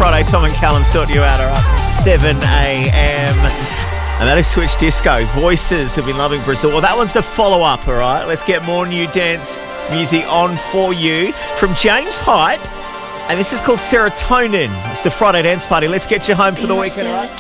Friday. Tom and Callum sorting you out, all right, from 7 a.m. And that is Twitch Disco. Voices who've been loving Brazil. Well, that one's the follow-up, all right? Let's get more new dance music on for you from James Hype. And this is called Serotonin. It's the Friday dance party. Let's get you home for the weekend, all right?